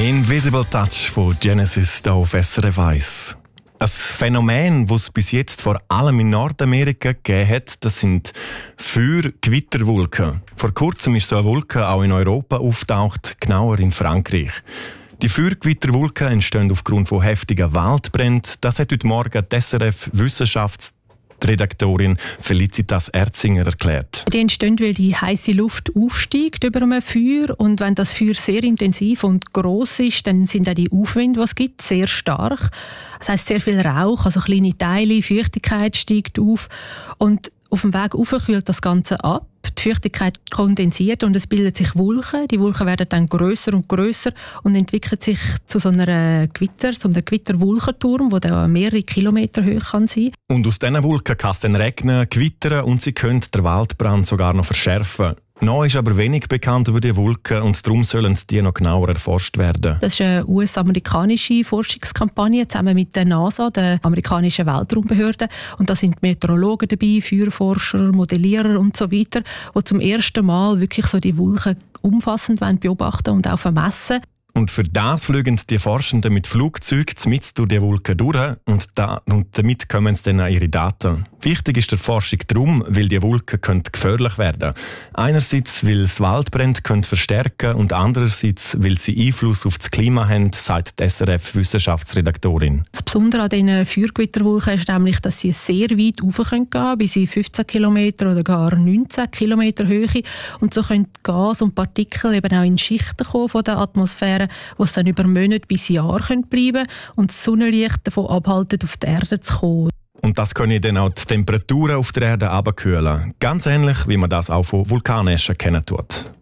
Invisible Touch von Genesis hier auf SRF 1. Ein Phänomen, das es bis jetzt vor allem in Nordamerika gegeben hat, das sind Feuer-Gewitterwolken. Vor kurzem ist so eine Wolke auch in Europa auftaucht, genauer in Frankreich. Die Feuergewitterwolken entstehen aufgrund von heftigen Waldbränden. Das hat heute Morgen die SRF-Wissenschaftsredaktorin Felicitas Erzinger erklärt. Die entstehen, weil die heiße Luft aufsteigt über einem Feuer. Und wenn das Feuer sehr intensiv und gross ist, dann sind auch die Aufwinde, die es gibt, sehr stark. Das heisst, sehr viel Rauch, also kleine Teile, Feuchtigkeit steigt auf. Und auf dem Weg rauf kühlt das Ganze ab. Die Feuchtigkeit kondensiert und es bilden sich Wolken. Die Wolken werden dann grösser und grösser und entwickeln sich zu so einem Gewitter, zu einem Gewitterwolkenturm, der dann mehrere Kilometer hoch kann sein. Und aus diesen Wolken kann es dann regnen, gewittern und sie können den Waldbrand sogar noch verschärfen. Noch ist aber wenig bekannt über die Wolken und darum sollen die noch genauer erforscht werden. Das ist eine US-amerikanische Forschungskampagne zusammen mit der NASA, der amerikanischen Weltraumbehörde. Und da sind Meteorologen dabei, Feuerforscher, Modellierer und so weiter, die zum ersten Mal wirklich so die Wolken umfassend beobachten und auch vermessen. Und für das fliegen die Forschenden mit Flugzeugen mitten durch die Wolken durch und damit kommen sie dann an ihre Daten. Wichtig ist der Forschung darum, weil die Wolken gefährlich werden können. Einerseits, weil es Waldbrände verstärken und andererseits, weil sie Einfluss auf das Klima haben, sagt die SRF-Wissenschaftsredaktorin. Das Besondere an diesen Feuergewitterwolken ist nämlich, dass sie sehr weit rauf gehen können, bis in 15 Kilometer oder gar 19 Kilometer Höhe. Und so können Gas und Partikel eben auch in Schichten kommen von der Atmosphäre, wo es dann über Monate bis Jahre bleiben können und das Sonnenlicht davon abhalten, auf die Erde zu kommen. Und das können dann auch die Temperaturen auf der Erde abkühlen. Ganz ähnlich, wie man das auch von Vulkaneschen kennen tut.